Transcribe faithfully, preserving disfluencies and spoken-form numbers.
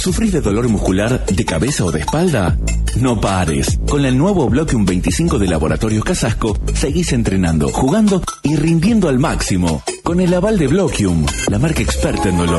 ¿Sufrís de dolor muscular, de cabeza o de espalda? No pares. Con el nuevo Bloquium veinticinco de Laboratorios Casasco, seguís entrenando, jugando y rindiendo al máximo. Con el aval de Bloquium, la marca experta en dolor.